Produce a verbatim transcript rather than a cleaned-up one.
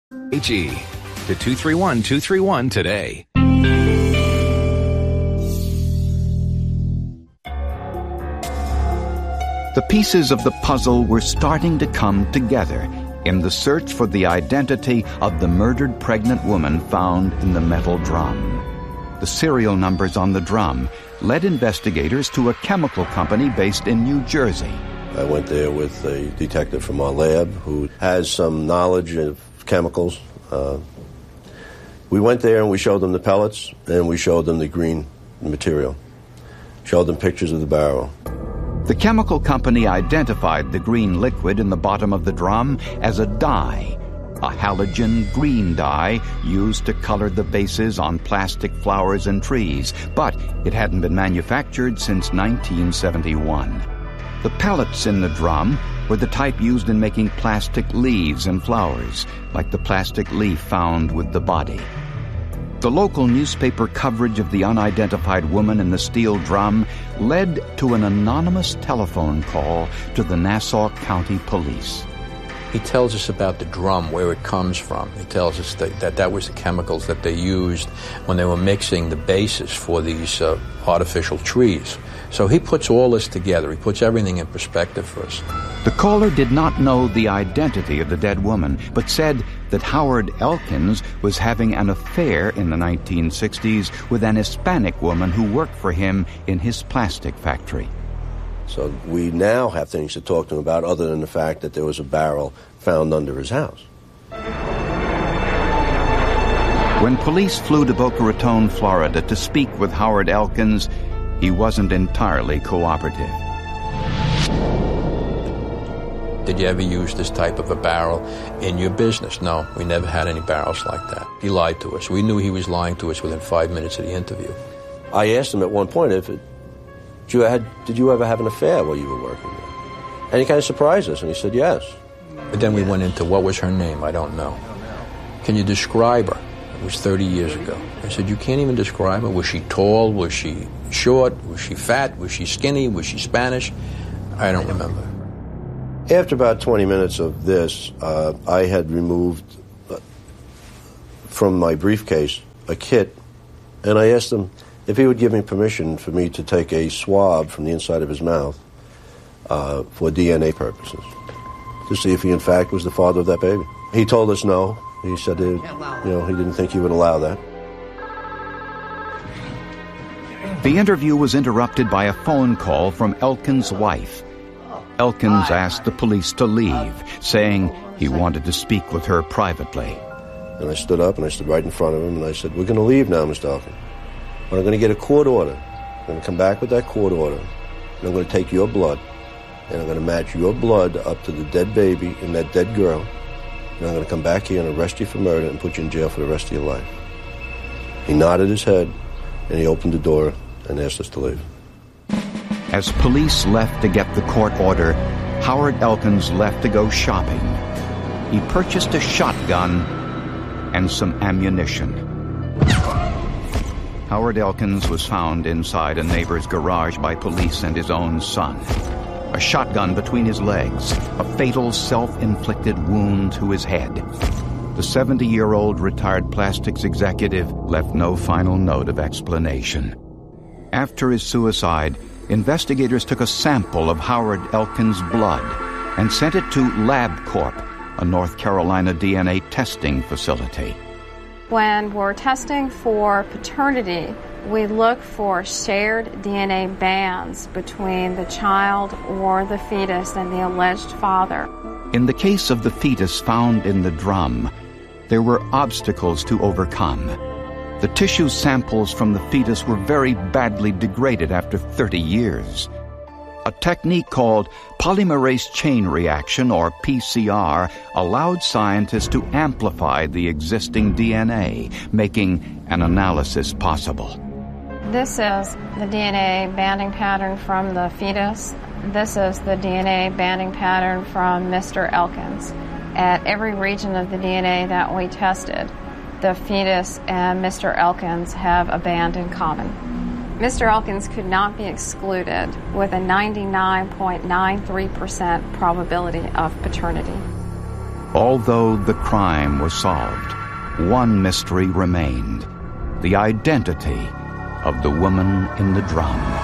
H E to two three one two three one today. The pieces of the puzzle were starting to come together in the search for the identity of the murdered pregnant woman found in the metal drum. The serial numbers on the drum led investigators to a chemical company based in New Jersey. I went there with a detective from our lab who has some knowledge of chemicals. Uh, we went there and we showed them the pellets and we showed them the green material. Showed them pictures of the barrel. The chemical company identified the green liquid in the bottom of the drum as a dye, a halogen green dye used to color the bases on plastic flowers and trees, but it hadn't been manufactured since nineteen seventy-one. The pellets in the drum were the type used in making plastic leaves and flowers, like the plastic leaf found with the body. The local newspaper coverage of the unidentified woman in the steel drum led to an anonymous telephone call to the Nassau County Police. He tells us about the drum, where it comes from. He tells us that that, that was the chemicals that they used when they were mixing the bases for these uh, artificial trees. So he puts all this together. He puts everything in perspective for us. The caller did not know the identity of the dead woman, but said that Howard Elkins was having an affair in the nineteen sixties with an Hispanic woman who worked for him in his plastic factory. So we now have things to talk to him about other than the fact that there was a barrel found under his house. When police flew to Boca Raton, Florida to speak with Howard Elkins, he wasn't entirely cooperative. Did you ever use this type of a barrel in your business? No, we never had any barrels like that. He lied to us. We knew he was lying to us within five minutes of the interview. I asked him at one point if it, did you, had, did you ever have an affair while you were working there? And he kind of surprised us, and he said yes. But then we went into what was her name? I don't know. Can you describe her? It was thirty years ago. I said, you can't even describe her. Was she tall? Was she short? Was she fat? Was she skinny? Was she Spanish? I don't remember. After about twenty minutes of this, uh, I had removed uh, from my briefcase a kit, and I asked him if he would give me permission for me to take a swab from the inside of his mouth uh, for D N A purposes, to see if he in fact was the father of that baby. He told us no. He said, that, you know, he didn't think he would allow that. The interview was interrupted by a phone call from Elkins' wife. Elkins asked the police to leave, saying he wanted to speak with her privately. And I stood up and I stood right in front of him and I said, we're going to leave now, Mister Elkins. But I'm going to get a court order. I'm going to come back with that court order. And I'm going to take your blood. And I'm going to match your blood up to the dead baby and that dead girl. And I'm going to come back here and arrest you for murder and put you in jail for the rest of your life. He nodded his head and he opened the door and asked us to leave. As police left to get the court order, Howard Elkins left to go shopping. He purchased a shotgun and some ammunition. Howard Elkins was found inside a neighbor's garage by police and his own son. A shotgun between his legs, a fatal self-inflicted wound to his head. The seventy-year-old retired plastics executive left no final note of explanation. After his suicide, investigators took a sample of Howard Elkins' blood and sent it to LabCorp, a North Carolina D N A testing facility. When we're testing for paternity, we look for shared D N A bands between the child or the fetus and the alleged father. In the case of the fetus found in the drum, there were obstacles to overcome. The tissue samples from the fetus were very badly degraded after thirty years. A technique called polymerase chain reaction, or P C R, allowed scientists to amplify the existing D N A, making an analysis possible. This is the D N A banding pattern from the fetus. This is the D N A banding pattern from Mister Elkins. At every region of the D N A that we tested, the fetus and Mister Elkins have a band in common. Mister Elkins could not be excluded with a ninety-nine point nine three percent probability of paternity. Although the crime was solved, one mystery remained: the identity of the woman in the drum.